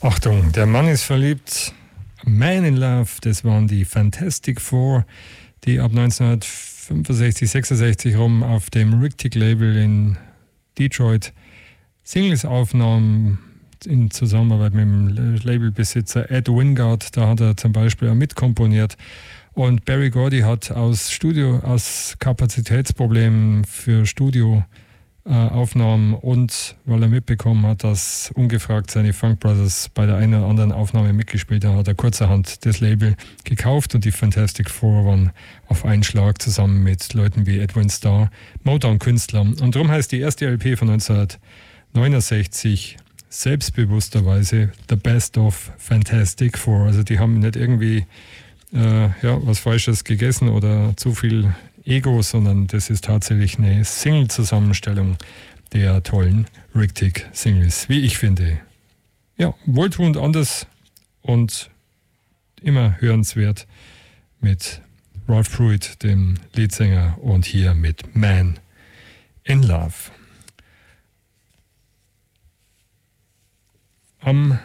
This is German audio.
Achtung, der Mann ist verliebt. Man in Love, das waren die Fantastic Four, die ab 1965, 66 rum auf dem Rictic-Label in Detroit Singles aufnahmen in Zusammenarbeit mit dem Labelbesitzer Ed Wingard. Da hat er zum Beispiel auch mitkomponiert. Und Berry Gordy hat aus Kapazitätsproblemen für Studioaufnahmen und weil er mitbekommen hat, dass ungefragt seine Funk Brothers bei der einen oder anderen Aufnahme mitgespielt haben, hat er kurzerhand das Label gekauft und die Fantastic Four waren auf einen Schlag zusammen mit Leuten wie Edwin Starr, Motown-Künstlern. Und darum heißt die erste LP von 1969 selbstbewussterweise The Best of Fantastic Four. Also die haben nicht irgendwie was Falsches gegessen oder zu viel Ego, sondern das ist tatsächlich eine Single-Zusammenstellung der tollen Rictic-Singles, wie ich finde. Ja, wohltuend anders und immer hörenswert mit Ralph Pruitt, dem Leadsänger, und hier mit Man in Love. Am